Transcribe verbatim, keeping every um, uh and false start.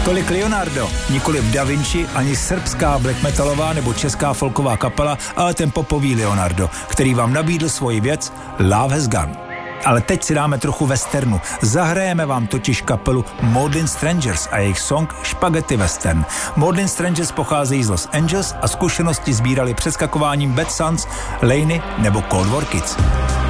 Tolik Leonardo, nikoliv Da Vinci, ani srbská black metalová nebo česká folková kapela, ale ten popový Leonardo, který vám nabídl svoji věc Love Has Gone. Ale teď si dáme trochu westernu. Zahrajeme vám totiž kapelu Maudlin Strangers a jejich song Spaghetti Western. Maudlin Strangers pocházejí z Los Angeles a zkušenosti sbírali přeskakováním Bad Sons, Laney nebo Cold War Kids.